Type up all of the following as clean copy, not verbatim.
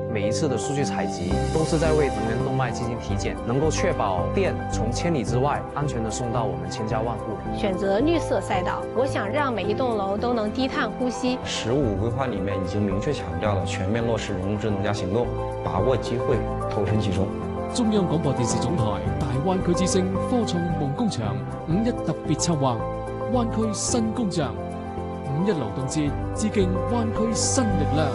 每一次的数据采集都是在为能源动脉进行体检，能够确保电从千里之外安全地送到我们千家万户。 选择绿色赛道，我想让每一栋楼都能低碳呼吸。 “15规划里面已经明确强調了全面落實人工智能加行動，把握機會，投身其中。 中央廣播電視總台大灣區之聲科創夢工場5·1特別策劃灣區新工匠5·1勞動節，致敬灣區新力量。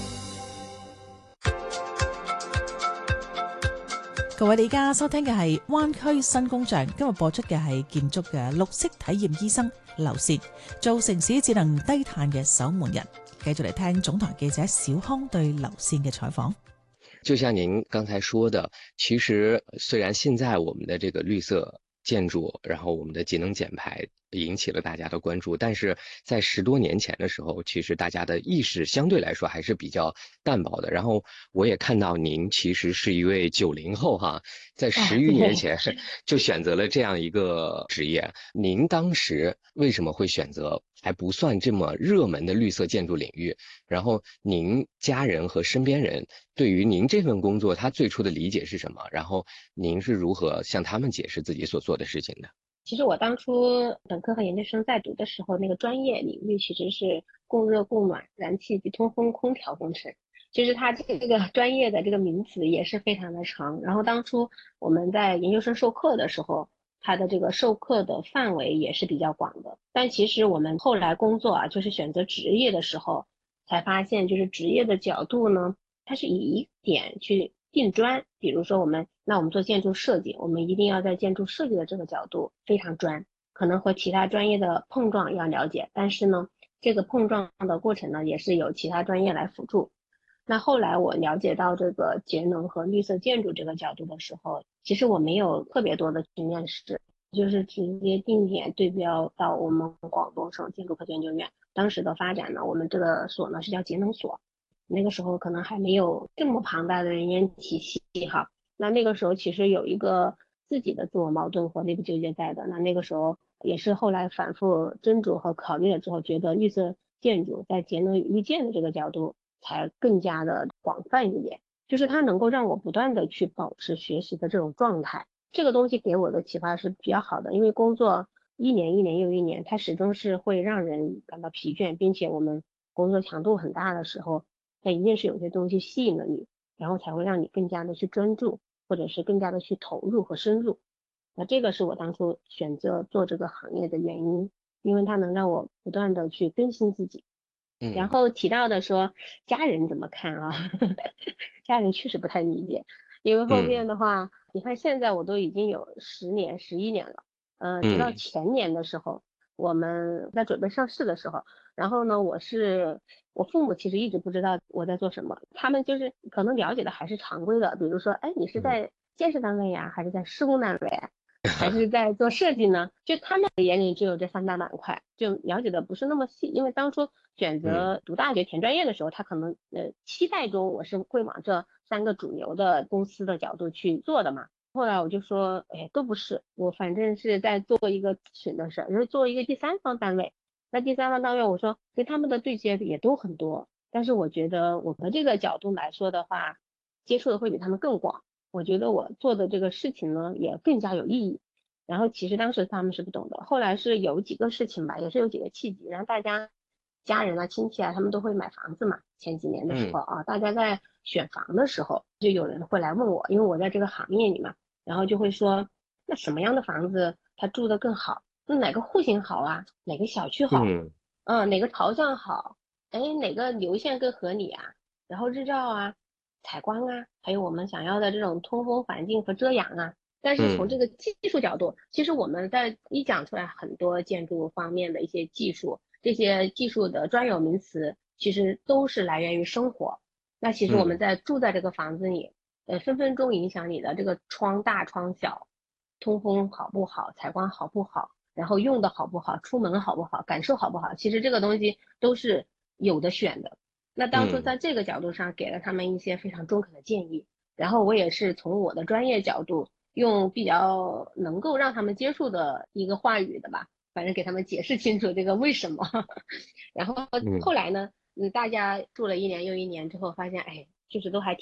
各位，你而家收聽嘅係灣區新工匠，今日播出嘅係建築嘅綠色體驗醫生劉倩，做城市智能低碳嘅守門人。繼續嚟聽總台記者小康對劉倩嘅採訪。 就像您刚才说的，其实虽然现在我们的这个绿色建筑，然后我们的节能减排引起了大家的关注，但是在10多年前的时候，其实大家的意识相对来说还是比较淡薄的。然后我也看到您其实是一位90后哈，在10余年前就选择了这样一个职业。您当时为什么会选择还不算这么热门的绿色建筑领域？然后您家人和身边人对于您这份工作他最初的理解是什么？然后您是如何向他们解释自己所做的事情的？ 其实我当初本科和研究生在读的时候，那个专业领域其实是供热供暖、燃气及通风空调工程。其实它这个专业的这个名词也是非常的长。然后当初我们在研究生授课的时候，它的这个授课的范围也是比较广的。但其实我们后来工作就是选择职业的时候，才发现就是职业的角度呢，它是以一点去定专。比如说我们做建筑设计，我们一定要在建筑设计的这个角度非常专，可能和其他专业的碰撞要了解，但是呢这个碰撞的过程呢也是由其他专业来辅助。那后来我了解到这个节能和绿色建筑这个角度的时候，其实我没有特别多的去面试，就是直接定点对标到我们广东省建筑科学研究院。当时的发展呢，我们这个所呢是叫节能所，那个时候可能还没有这么庞大的人员体系哈。那个时候其实有一个自己的自我矛盾和内部纠结在的。那个时候也是后来反复斟酌和考虑了之后，觉得绿色建筑在节能与绿建的这个角度才更加的广泛一点，就是它能够让我不断的去保持学习的这种状态。这个东西给我的启发是比较好的，因为工作一年又一年，它始终是会让人感到疲倦，并且我们工作强度很大的时候，它一定是有些东西吸引了你，然后才会让你更加的去专注，或者是更加的去投入和深入。那这个是我当初选择做这个行业的原因，因为它能让我不断的去更新自己。然后提到的说家人怎么看啊家人确实不太理解，因为后面的话你看现在我都已经有10年11年了，直到前年的时候，我们在准备上市的时候，然后呢我父母其实一直不知道我在做什么，他们就是可能了解的还是常规的，比如说你是在建设单位呀，还是在施工单位啊，还是在做设计呢？就他们眼里只有这3大板块，就了解的不是那么细。因为当初选择读大学填专业的时候，他可能期待中我是会往这3个主流的公司的角度去做的嘛。后来我就说都不是，我反正是在做一个咨询的事儿，就是做一个第三方单位。那第三方单位我说跟他们的对接也都很多，但是我觉得我们这个角度来说的话，接触的会比他们更广，我觉得我做的这个事情呢也更加有意义。然后其实当时他们是不懂的，后来是有几个事情吧，也是有几个契机，然后大家家人啊亲戚啊他们都会买房子嘛，前几年的时候大家在选房的时候就有人会来问我，因为我在这个行业里嘛，然后就会说那什么样的房子它住得更好，那哪个户型好啊，哪个小区好，哪个朝向好，哪个流线更合理啊，然后日照啊采光啊，还有我们想要的这种通风环境和遮阳啊。但是从这个技术角度，其实我们在一讲出来很多建筑方面的一些技术，这些技术的专有名词其实都是来源于生活。那其实我们在住在这个房子里分分钟影响你的这个窗大窗小，通风好不好，采光好不好，然后用的好不好，出门好不好，感受好不好，其实这个东西都是有的选的。那当初在这个角度上给了他们一些非常中肯的建议，然后我也是从我的专业角度用比较能够让他们接受的一个话语的吧，反正给他们解释清楚这个为什么然后后来呢大家住了1年又1年之后发现就是都还